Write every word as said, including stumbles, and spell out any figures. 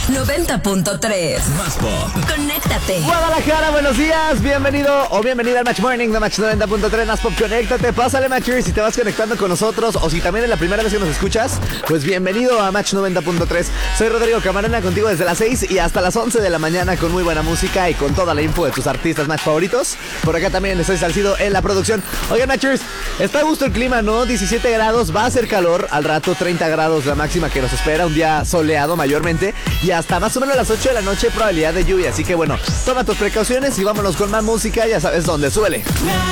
noventa punto tres. Más pop. Conéctate. Guadalajara, buenos días. Bienvenido o bienvenida al Match Morning de Match noventa punto tres. Más pop, conéctate. Pásale, Matchers, si te vas conectando con nosotros o si también es la primera vez que nos escuchas, pues bienvenido a Match noventa punto tres. Soy Rodrigo Camarena, contigo desde las seis y hasta las once de la mañana con muy buena música y con toda la info de tus artistas Match favoritos. Por acá también estoy Salcido en la producción. Oigan, Matchers, está a gusto el clima, ¿no? diecisiete grados, va a hacer calor. Al rato treinta grados la máxima que nos espera. Un día soleado mayormente. Y hasta más o menos a las ocho de la noche probabilidad de lluvia. Así que bueno, toma tus precauciones y vámonos con más música. Ya sabes dónde suele.